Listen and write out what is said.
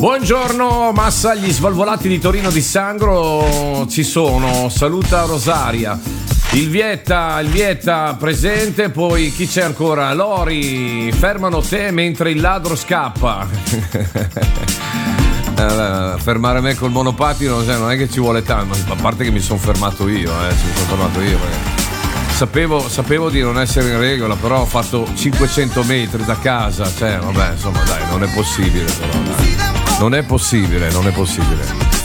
Buongiorno Massa, gli svalvolati di Torino di Sangro ci sono, saluta Rosaria. Il Vietta presente, poi chi c'è ancora? Lori, fermano te mentre il ladro scappa. Fermare me col monopattino non è che ci vuole tanto, a parte che mi sono fermato io, perché sapevo di non essere in regola, però ho fatto 500 metri da casa, cioè vabbè, insomma dai, non è possibile però, dai. Non è possibile.